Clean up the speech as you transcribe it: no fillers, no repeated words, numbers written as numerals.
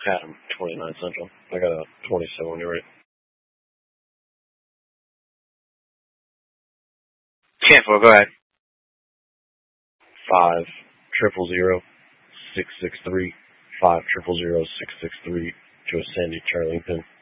Adam, 29 Central. I got a 27 when you're ready. Cancel, go ahead. 5-0-0-663. 5-0-0-663 to a Sandy Charlington.